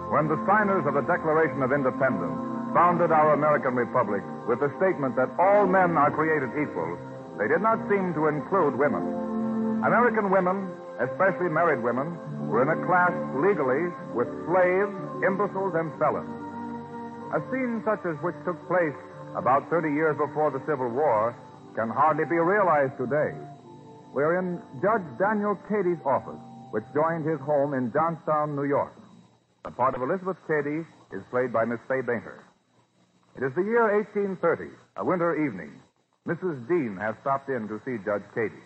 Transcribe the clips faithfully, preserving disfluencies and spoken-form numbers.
When the signers of the Declaration of Independence founded our American Republic with the statement that all men are created equal, they did not seem to include women. American women, especially married women, were in a class legally with slaves, imbeciles, and felons. A scene such as which took place about thirty years before the Civil War can hardly be realized today. We're in Judge Daniel Cady's office, which joined his home in Johnstown, New York. The part of Elizabeth Cady is played by Miss Fay Bainter. It is the year eighteen thirty, a winter evening. Missus Dean has stopped in to see Judge Cady.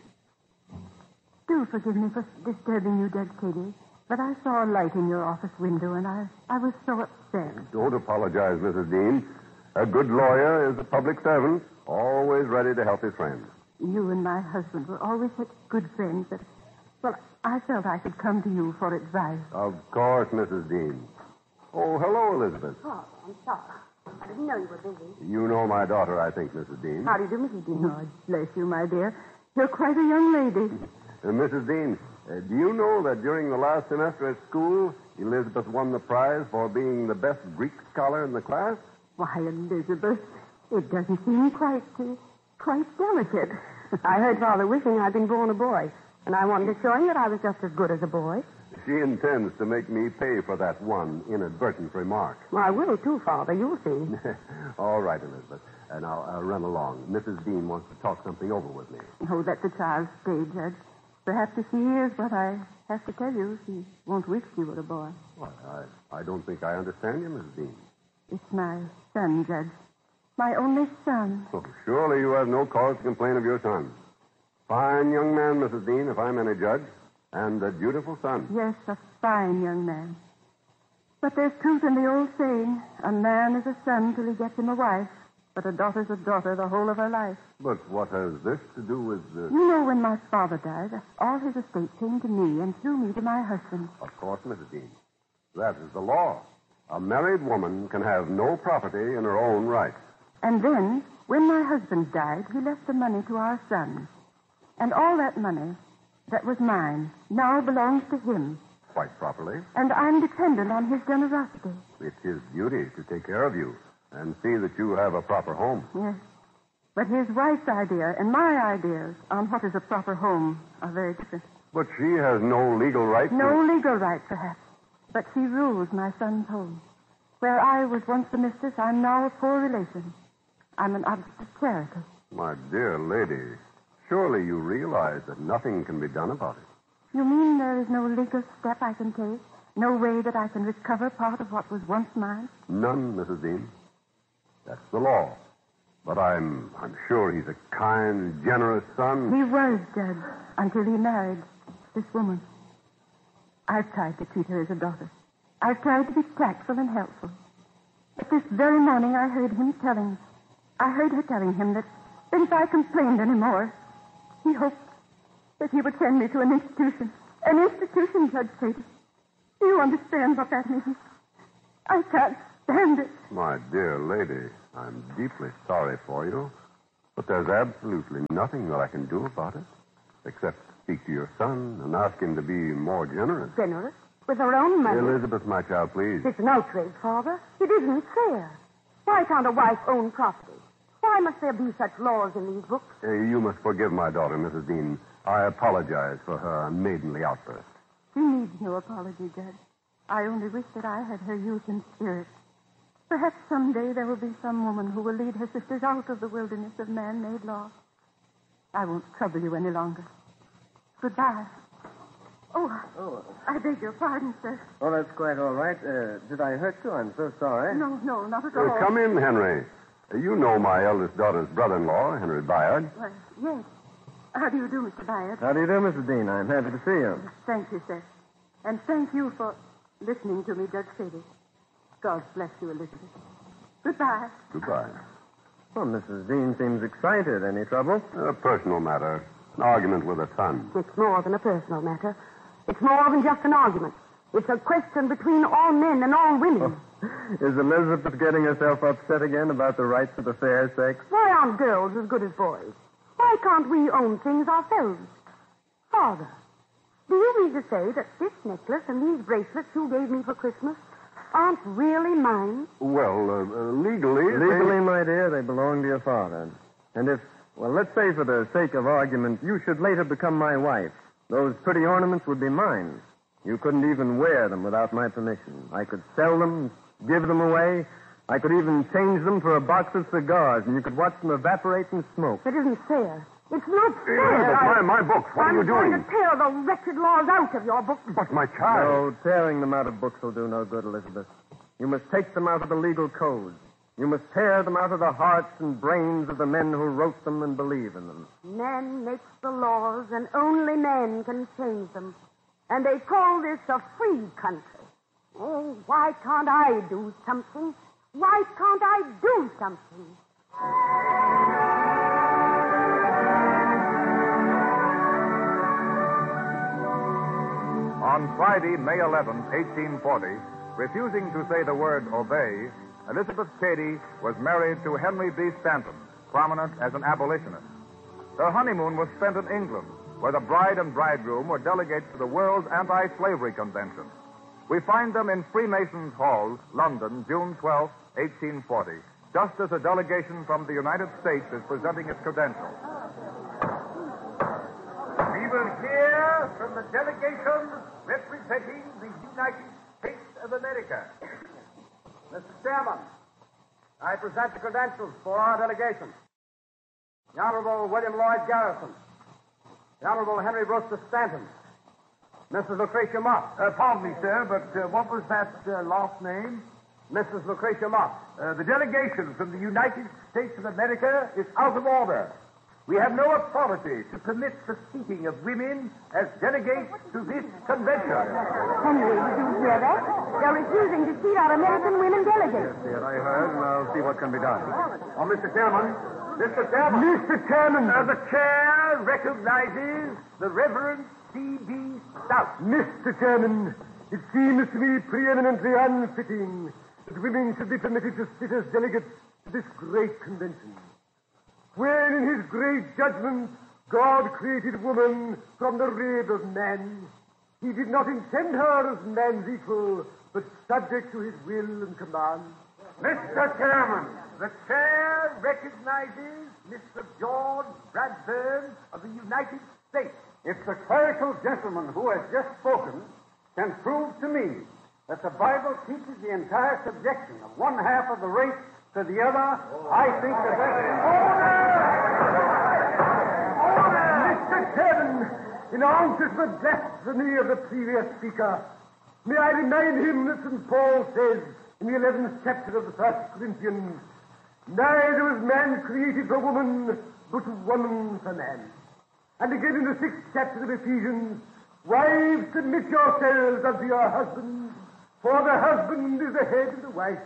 Do forgive me for disturbing you, Judge Cady, but I saw a light in your office window, and I, I was so upset. Don't apologize, Missus Dean. A good lawyer is a public servant, always ready to help his friends. You and my husband were always such good friends that, well, I felt I could come to you for advice. Of course, Missus Dean. Oh, hello, Elizabeth. Oh, I'm sorry. I didn't know you were busy. You know my daughter, I think, Missus Dean. How do you do, Missus Dean? Oh, bless you, my dear. You're quite a young lady. Uh, Missus Dean, uh, do you know that during the last semester at school, Elizabeth won the prize for being the best Greek scholar in the class? Why, Elizabeth, it doesn't seem quite, uh, quite delicate. I heard Father wishing I'd been born a boy, and I wanted to show him that I was just as good as a boy. She intends to make me pay for that one inadvertent remark. Well, I will, too, Father. You'll see. All right, Elizabeth. And I'll, I'll run along. Missus Dean wants to talk something over with me. Oh, let the child stay, Judge. Perhaps if she hears what I have to tell you, she won't wish she were a boy. Well, I, I don't think I understand you, Missus Dean. It's my son, Judge. My only son. Oh, surely you have no cause to complain of your son. Fine young man, Missus Dean, if I'm any judge. And a beautiful son. Yes, a fine young man. But there's truth in the old saying, a man is a son till he gets him a wife, but a daughter's a daughter the whole of her life. But what has this to do with the... You know, when my father died, all his estate came to me and through me to my husband. Of course, Missus Dean. That is the law. A married woman can have no property in her own right. And then, when my husband died, he left the money to our son. And all that money that was mine now belongs to him. Quite properly. And I'm dependent on his generosity. It's his duty to take care of you and see that you have a proper home. Yes. But his wife's idea and my ideas on what is a proper home are very different. But she has no legal right to... No legal right, perhaps. But she rules my son's home. Where I was once the mistress, I'm now a poor relation. I'm an object of charity. My dear lady, surely you realize that nothing can be done about it. You mean there is no legal step I can take? No way that I can recover part of what was once mine? None, Missus Dean. That's the law. But I'm I'm sure he's a kind, generous son. He was, Judge, until he married this woman. I've tried to treat her as a daughter. I've tried to be tactful and helpful. But this very morning I heard him telling, I heard her telling him that if I complained anymore, he hoped that he would send me to an institution. An institution, Judge Cady. Do you understand what that means? I can't stand it. My dear lady, I'm deeply sorry for you. But there's absolutely nothing that I can do about it, except speak to your son and ask him to be more generous. Generous? With her own money? Elizabeth, my child, please. It's an outrage, Father. It isn't fair. Why can't a wife own property? Why must there be such laws in these books? Uh, you must forgive my daughter, Missus Dean. I apologize for her unmaidenly outburst. She needs no apology, Judge. I only wish that I had her youth and spirit. Perhaps someday there will be some woman who will lead her sisters out of the wilderness of man-made law. I won't trouble you any longer. Goodbye. Oh, Oh, I beg your pardon, sir. oh, that's quite all right. Uh, did I hurt you? I'm so sorry. No, no, not at Uh, all. come in, Henry. Uh, you know my eldest daughter's brother-in-law, Henry Bayard. Why, yes. How do you do, Mister Byard? How do you do, Missus Dean? I'm happy to see you. Thank you, sir. And thank you for listening to me, Judge Cady. God bless you, Elizabeth. Goodbye. Goodbye. Well, Missus Dean seems excited. Any trouble? A personal matter. An argument with a son. It's more than a personal matter. It's more than just an argument. It's a question between all men and all women. Is Elizabeth getting herself upset again about the rights of the fair sex? Why aren't girls as good as boys? Why can't we own things ourselves? Father, do you mean to say that this necklace and these bracelets you gave me for Christmas aren't really mine? Well, uh, uh, legally... Legally, my dear, they belong to your father. And if, well, let's say for the sake of argument, you should later become my wife, those pretty ornaments would be mine. You couldn't even wear them without my permission. I could sell them, give them away. I could even change them for a box of cigars, and you could watch them evaporate and smoke. It isn't fair. It's not fair. Elizabeth, I- my, my books. What I'm are you going doing? to tear the wretched laws out of your book. But my child... No, tearing them out of books will do no good, Elizabeth. You must take them out of the legal codes. You must tear them out of the hearts and brains of the men who wrote them and believe in them. Men makes the laws, and only men can change them. And they call this a free country. Oh, why can't I do something? Why can't I do something? On Friday, May eleventh, eighteen forty, refusing to say the word obey, Elizabeth Cady was married to Henry B. Stanton, prominent as an abolitionist. Their honeymoon was spent in England, where the bride and bridegroom were delegates to the World's Anti-Slavery Convention. We find them in Freemasons Hall, London, June twelfth, eighteen forty, just as a delegation from the United States is presenting its credentials. We will hear from the delegation representing the United States of America. Mister Chairman, I present the credentials for our delegation. The Honorable William Lloyd Garrison, the Honorable Henry Brewster Stanton, Missus Lucretia Mott. Uh, pardon me, sir, but uh, what was that uh, last name? Missus Lucretia Mott. Uh, the delegation from the United States of America is out of order. We have no authority to permit the seating of women as delegates to this convention. Henry, did you hear that? They're refusing to seat our American women delegates. Yes, I heard, and I'll see what can be done. Oh, Mister Chairman. Mister Chairman. Mister Chairman. Uh, the chair recognizes the Reverend C B Stout. Mister Chairman, it seems to me preeminently unfitting that women should be permitted to sit as delegates to this great convention. When in his great judgment God created woman from the rib of man, he did not intend her as man's equal, but subject to his will and command. Mister Chairman, the chair recognizes Mister George Bradburn of the United States. If the clerical gentleman who has just spoken can prove to me that the Bible teaches the entire subjection of one half of the race to the other, I think that that is... Order! Order! Mister Chairman, in answer to the blasphemy of the previous speaker, may I remind him that Saint Paul says in the eleventh chapter of the First Corinthians, neither was man created for woman, but woman for man. And again in the sixth chapter of Ephesians, wives, submit yourselves unto your husbands, for the husband is the head of the wife.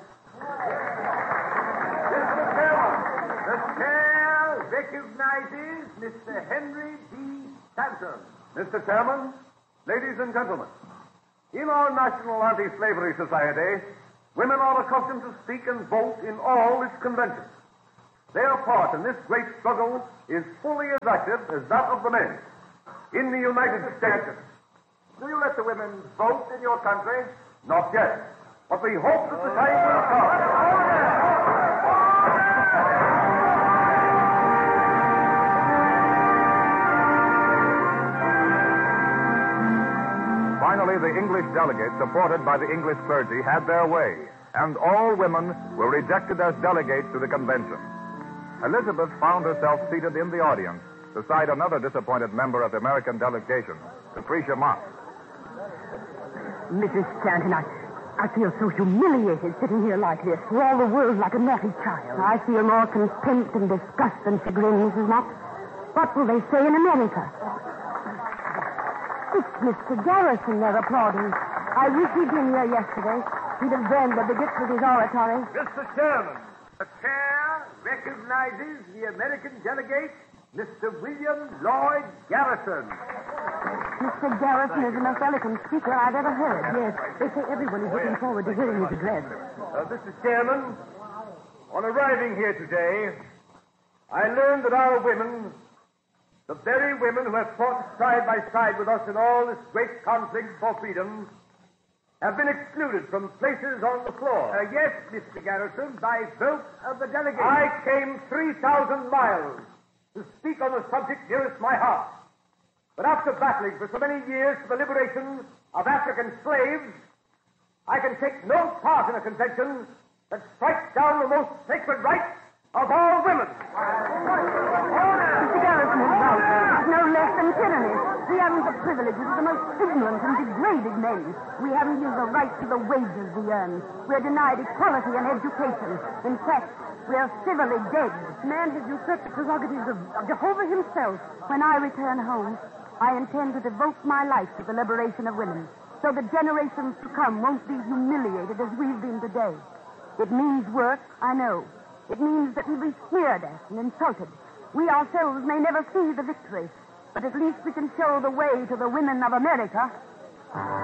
Mister Chairman, the chair recognizes Mister Henry B. Stanton. Mister Chairman, ladies and gentlemen, in our National Anti-Slavery Society, women are accustomed to speak and vote in all its conventions. Their part in this great struggle is fully as active as that of the men. In the United States, Do you let the women vote in your country? not yet, but we hope that the time will come. Finally, the English delegates, supported by the English clergy, had their way, and all women were rejected as delegates to the convention. Elizabeth found herself seated in the audience beside another disappointed member of the American delegation, Lucretia Mott. Missus Stanton, I, I feel so humiliated sitting here like this, for all the world like a naughty child. I feel more contempt and disgust than chagrin, Missus Mott. What will they say in America? It's Mister Garrison they're applauding. I wish he'd been here yesterday. He'd have burned the bigots with his oratory. Mister Chairman, the chair recognizes the American delegate, Mister William Lloyd Garrison. Mister Garrison is the most eloquent speaker I've ever heard. Yes, they say everyone is looking forward to hearing his address. Uh, Mister Chairman, on arriving here today, I learned that our women, the very women who have fought side by side with us in all this great conflict for freedom, have been excluded from places on the floor. Uh, yes, Mister Garrison, by vote of the delegation. I came three thousand miles to speak on the subject nearest my heart. But after battling for so many years for the liberation of African slaves, I can take no part in a convention that strikes down the most sacred right of all women. Mister Garrison is right. It's no less than tyranny. We haven't the privileges of the most ignorant and degraded men. We haven't even the right to the wages we earn. We're denied equality and education. In fact, we're civilly dead. Man has usurped the prerogatives of, of Jehovah himself. When I return home, I intend to devote my life to the liberation of women, so that generations to come won't be humiliated as we've been today. It means work, I know. It means that we'll be sneered at and insulted. We ourselves may never see the victory, but at least we can show the way to the women of America.